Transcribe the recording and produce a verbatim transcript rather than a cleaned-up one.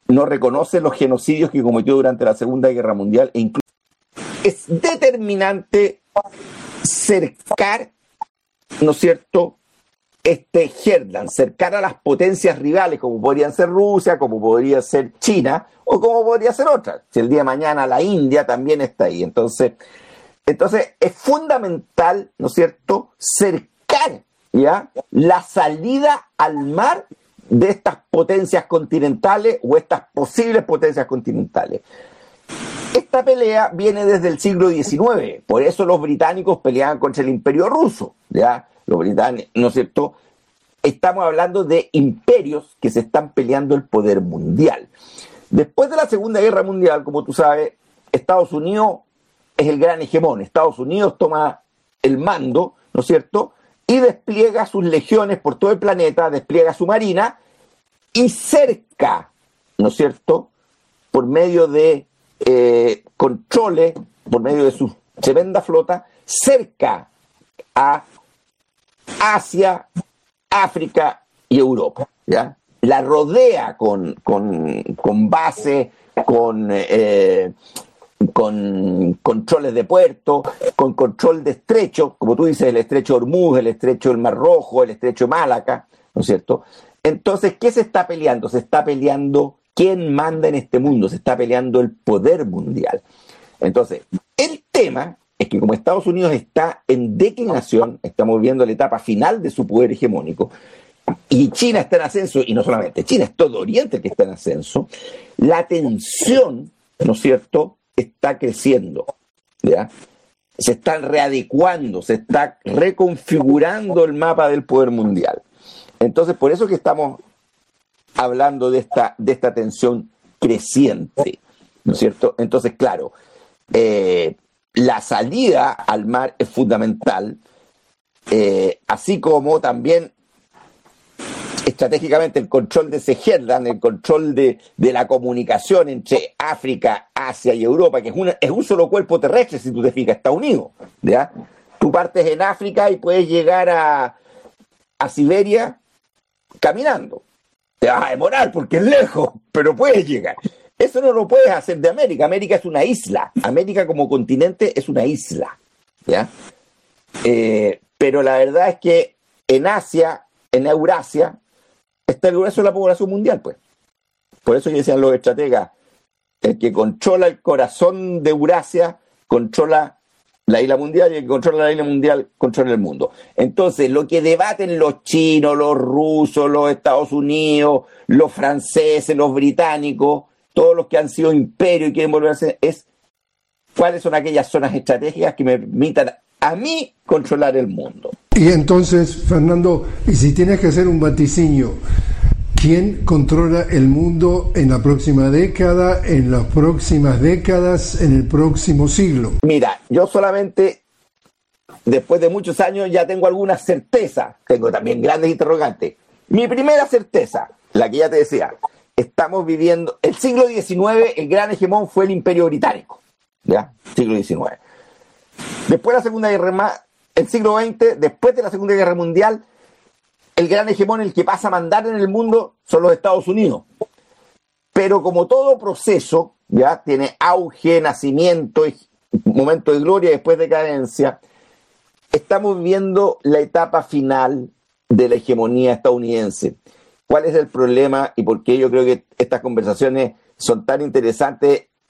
no reconoce los genocidios que cometió durante la Segunda Guerra Mundial e incluso es determinante cercar, ¿no es cierto?, este Heartland, cercar a las potencias rivales, como podrían ser Rusia, como podría ser China, o como podría ser otra. Si el día de mañana la India también está ahí. Entonces, entonces es fundamental, ¿no es cierto?, cercar, ¿ya?, la salida al mar de estas potencias continentales o estas posibles potencias continentales. Esta pelea viene desde el siglo diecinueve, por eso los británicos peleaban contra el Imperio Ruso, ¿ya? Los británicos, ¿no es cierto? Estamos hablando de imperios que se están peleando el poder mundial. Después de la Segunda Guerra Mundial, como tú sabes, Estados Unidos es el gran hegemón. Estados Unidos toma el mando, ¿no es cierto?, y despliega sus legiones por todo el planeta, despliega su marina y cerca, ¿no es cierto?, por medio de eh, controles, por medio de su tremenda flota, cerca a Asia, África y Europa, ¿ya? La rodea con, con, con bases, con, eh, con controles de puerto, con control de estrecho, como tú dices, el estrecho de Hormuz, el estrecho del Mar Rojo, el estrecho de Malaca, ¿no es cierto? Entonces, ¿qué se está peleando? Se está peleando quién manda en este mundo, se está peleando el poder mundial. Entonces, el tema es que como Estados Unidos está en declinación, estamos viendo la etapa final de su poder hegemónico, y China está en ascenso, y no solamente China, es todo Oriente que está en ascenso, la tensión, ¿no es cierto?, está creciendo, ¿ya? Se está readecuando, se está reconfigurando el mapa del poder mundial. Entonces, por eso que estamos hablando de esta, de esta tensión creciente, ¿no es cierto? Entonces, claro, eh, la salida al mar es fundamental, eh, así como también estratégicamente el control de ese Heartland, el control de, de la comunicación entre África, Asia y Europa, que es, una, es un solo cuerpo terrestre, si tú te fijas, está unido, ¿ya? Tú partes en África y puedes llegar a, a Siberia caminando. Te vas a demorar porque es lejos, pero puedes llegar. Eso no lo puedes hacer de América. América es una isla. América como continente es una isla, ¿ya? Eh, pero la verdad es que en Asia, en Eurasia, está el grueso de la población mundial, pues. Por eso que decían los estrategas, el que controla el corazón de Eurasia controla la isla mundial, y el que controla la isla mundial controla el mundo. Entonces, lo que debaten los chinos, los rusos, los Estados Unidos, los franceses, los británicos, todos los que han sido imperio y quieren volverse, es cuáles son aquellas zonas estratégicas que me permitan a mí controlar el mundo. Y entonces, Fernando, y si tienes que hacer un vaticinio, ¿quién controla el mundo en la próxima década, en las próximas décadas, en el próximo siglo? Mira, yo solamente, después de muchos años, ya tengo alguna certeza. Tengo también grandes interrogantes. Mi primera certeza, la que ya te decía, estamos viviendo, el siglo diecinueve, el gran hegemón fue el Imperio Británico, ¿ya? Siglo diecinueve. Después de la Segunda Guerra, el siglo veinte, después de la Segunda Guerra Mundial, el gran hegemón, el que pasa a mandar en el mundo, son los Estados Unidos. Pero como todo proceso, ya tiene auge, nacimiento, momento de gloria y después decadencia, estamos viendo la etapa final de la hegemonía estadounidense. ¿Cuál es el problema y por qué yo creo que estas conversaciones son tan interesantes